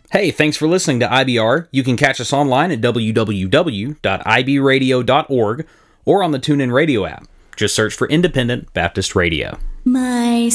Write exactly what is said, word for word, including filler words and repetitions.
Hey, thanks for listening to I B R. You can catch us online at w w w dot i b radio dot org or on the TuneIn Radio app. Just search for Independent Baptist Radio. My